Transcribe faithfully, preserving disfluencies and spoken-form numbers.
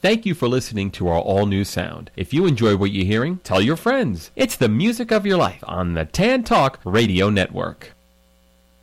Thank you for listening to our all-new sound. If you enjoy what you're hearing, tell your friends. It's the music of your life on the Tan Talk Radio Network.